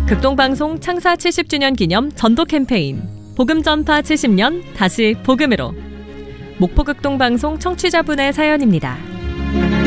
극동방송 창사 70주년 기념 전도 캠페인 복음전파 70년 다시 복음으로 목포극동방송 청취자분의 사연입니다.